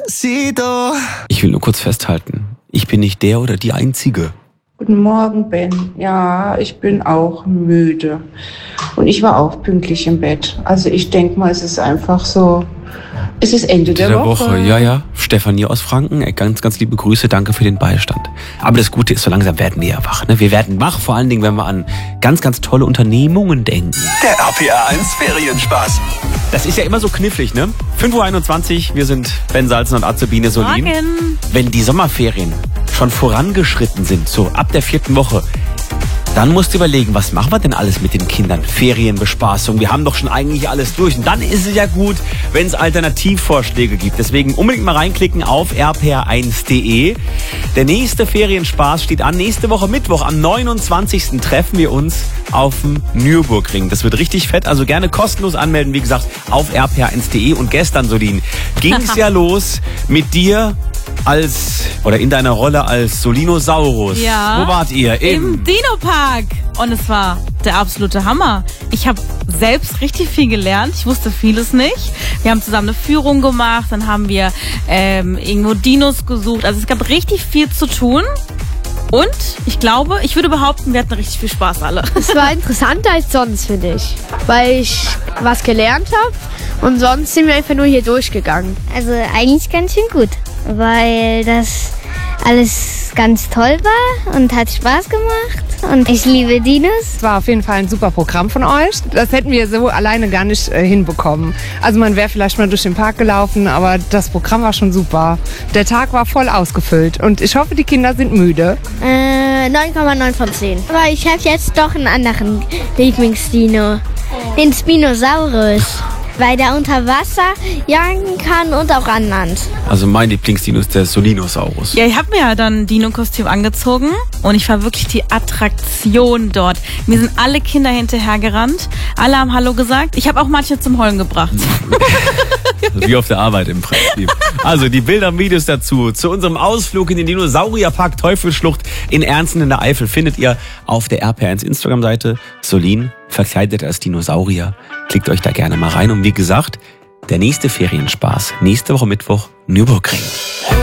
Despacito. Ich will nur kurz festhalten, ich bin nicht der oder die Einzige. Guten Morgen, Ben. Ja, ich bin auch müde. Und ich war auch pünktlich im Bett. Also ich denke mal, es ist einfach so, es ist Ende der Woche. Ja. Stefanie aus Franken, ganz, ganz liebe Grüße, danke für den Beistand. Aber das Gute ist, so langsam werden wir ja wach. Ne? Wir werden wach, vor allen Dingen, wenn wir an ganz, ganz tolle Unternehmungen denken. Der RPR 1 Ferienspaß. Das ist ja immer so knifflig, ne? 5:21 Uhr, wir sind Ben Salzen und Azubine Solin. Morgen. Wenn die Sommerferien schon vorangeschritten sind, so ab der 4. Woche, dann musst du überlegen, was machen wir denn alles mit den Kindern? Ferienbespaßung, wir haben doch schon eigentlich alles durch. Und dann ist es ja gut, wenn es Alternativvorschläge gibt. Deswegen unbedingt mal reinklicken auf rpr1.de. Der nächste Ferienspaß steht an. Nächste Woche Mittwoch, am 29. treffen wir uns auf dem Nürburgring. Das wird richtig fett, also gerne kostenlos anmelden, wie gesagt, auf rpr1.de. Und gestern, Solin, ging es ja los mit dir in deiner Rolle als Solinosaurus. Ja. Wo wart ihr? Im Dino-Park. Und es war der absolute Hammer. Ich habe selbst richtig viel gelernt. Ich wusste vieles nicht. Wir haben zusammen eine Führung gemacht. Dann haben wir irgendwo Dinos gesucht. Also es gab richtig viel zu tun. Und ich glaube, ich würde behaupten, wir hatten richtig viel Spaß alle. Es war interessanter als sonst, finde ich. Weil ich was gelernt habe. Und sonst sind wir einfach nur hier durchgegangen. Also eigentlich ganz schön gut, weil das alles ganz toll war und hat Spaß gemacht und ich liebe Dinos. Es war auf jeden Fall ein super Programm von euch. Das hätten wir so alleine gar nicht hinbekommen. Also man wäre vielleicht mal durch den Park gelaufen, aber das Programm war schon super. Der Tag war voll ausgefüllt und ich hoffe, die Kinder sind müde. 9,9 von 10. Aber ich habe jetzt doch einen anderen Lieblingsdino, den Spinosaurus. Weil der unter Wasser jagen kann und auch an Land. Also mein Lieblingsdino ist der Solinosaurus. Ja, ich habe mir ja dann ein Dino-Kostüm angezogen und ich war wirklich die Attraktion dort. Mir sind alle Kinder hinterhergerannt, alle haben Hallo gesagt. Ich habe auch manche zum Heulen gebracht. Wie auf der Arbeit im Prinzip. Also die Bilder und Videos dazu zu unserem Ausflug in den Dinosaurierpark Teufelsschlucht in Ernsten in der Eifel findet ihr auf der RPR1 Instagram-Seite. Solin verkleidet als Dinosaurier. Klickt euch da gerne mal rein. Und wie gesagt, der nächste Ferienspaß, nächste Woche Mittwoch, Nürburgring.